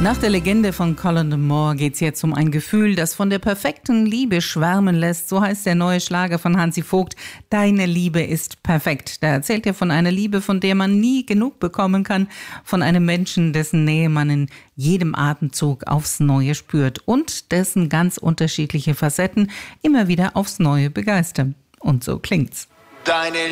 Nach der Legende von Colin Moore geht's jetzt um ein Gefühl, das von der perfekten Liebe schwärmen lässt. So heißt der neue Schlager von Hansi Vogt. Deine Liebe ist perfekt. Da erzählt er von einer Liebe, von der man nie genug bekommen kann. Von einem Menschen, dessen Nähe man in jedem Atemzug aufs Neue spürt. Und dessen ganz unterschiedliche Facetten immer wieder aufs Neue begeistern. Und so klingt's. Deine